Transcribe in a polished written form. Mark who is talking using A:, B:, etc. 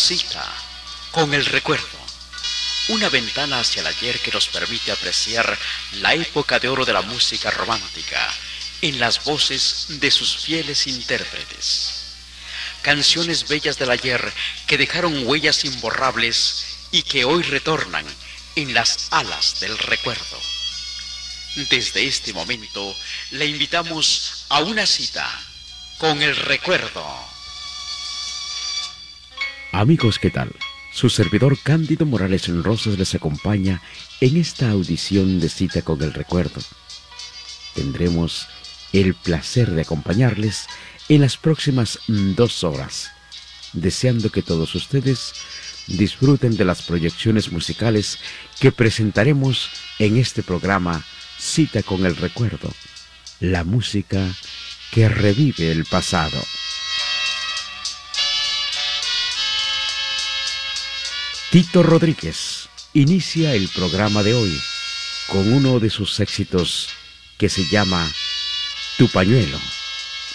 A: Cita con el recuerdo. Una ventana hacia el ayer que nos permite apreciar la época de oro de la música romántica en las voces de sus fieles intérpretes. Canciones bellas del ayer que dejaron huellas imborrables y que hoy retornan en las alas del recuerdo. Desde este momento le invitamos a una cita con el recuerdo.
B: Amigos, ¿qué tal? Su servidor Cándido Morales en Rosas les acompaña en esta audición de Cita con el Recuerdo. Tendremos el placer de acompañarles en las próximas 2 horas, deseando que todos ustedes disfruten de las proyecciones musicales que presentaremos en este programa Cita con el Recuerdo, la música que revive el pasado. Tito Rodríguez inicia el programa de hoy con uno de sus éxitos que se llama Tu pañuelo.